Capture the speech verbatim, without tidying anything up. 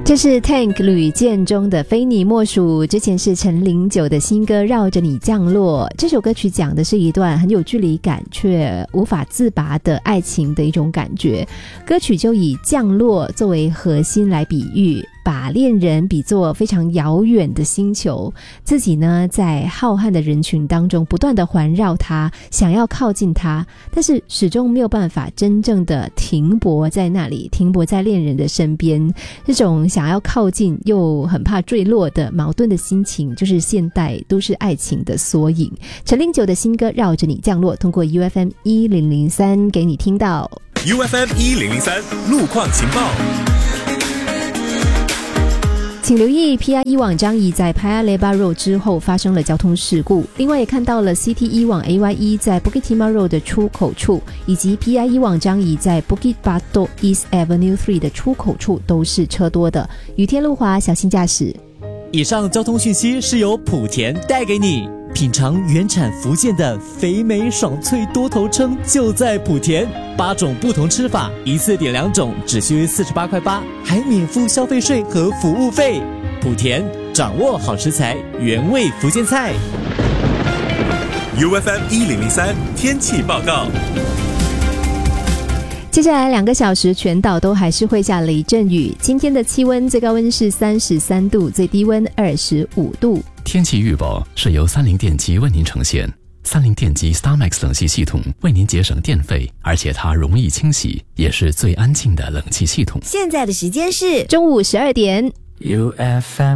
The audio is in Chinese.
这是 Tank 吕建中的非你莫属，之前是陈零九的新歌绕着你降落。这首歌曲讲的是一段很有距离感却无法自拔的爱情的一种感觉，歌曲就以降落作为核心来比喻，把恋人比作非常遥远的星球，自己呢在浩瀚的人群当中不断的环绕他，想要靠近他，但是始终没有办法真正的停泊在那里，停泊在恋人的身边。这种想要靠近又很怕坠落的矛盾的心情，就是现代都市爱情的缩影。陈零九的新歌绕着你降落，通过 U F M 一零零三给你听到。 U F M 一零零三路况情报， 请留意 P I 一往张仪在 Paya Lebar Road 之后发生了交通事故，另外也看到了 C T 一往 A Y E 在 Bukit Timah Road 的出口处，以及 P I 一往张仪在 Bukit Batok East Avenue 三的出口处都是车多的。雨天路滑，小心驾驶。 以上交通讯息是由莆田带给你，品尝原产福建的肥美爽脆多头称就在莆田，八种不同吃法，一次点两种，只需四十八块八，还免付消费税和服务费。莆田掌握好食材，原味福建菜。 U F M 一零零三天气报告。 接下来两个小时全岛都还是会下雷阵雨，今天的气温最高温是三十三度，最低温二十五度。 天气预报是由三菱电机为您呈现。三菱电机 StarMax 冷气系统为您节省电费，而且它容易清洗，也是最安静的冷气系统。 现在的时间是中午十二点。 U F M